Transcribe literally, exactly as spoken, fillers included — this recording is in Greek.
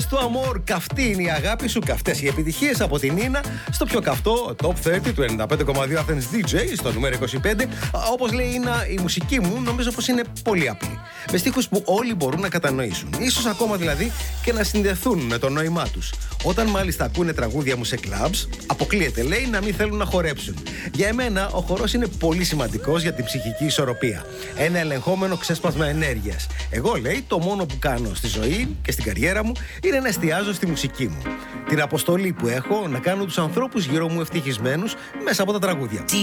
Στο Αμόρ, καυτή είναι η αγάπη σου, καυτές οι επιτυχίες από την Νίνα. Στο πιο καυτό Top τριάντα του ενενήντα πέντε κόμμα δύο Athens ντι τζέι, στο νούμερο είκοσι πέντε. Όπως λέει η Νίνα, η μουσική μου νομίζω πως είναι πολύ απλή. Με στίχους που όλοι μπορούν να κατανοήσουν. Ίσως ακόμα δηλαδή και να συνδεθούν με το νόημά τους. Όταν μάλιστα ακούνε τραγούδια μου σε κλαμπς, αποκλείεται, λέει, να μην θέλουν να χορέψουν. Για εμένα, ο χορός είναι πολύ σημαντικός για την ψυχική ισορροπία. Ένα ελεγχόμενο ξέσπασμα ενέργειας. Εγώ, λέει, το μόνο που κάνω στη ζωή και στην καριέρα μου είναι να εστιάζω στη μουσική μου. Την αποστολή που έχω να κάνω τους ανθρώπους γύρω μου ευτυχισμένους μέσα από τα τραγούδια.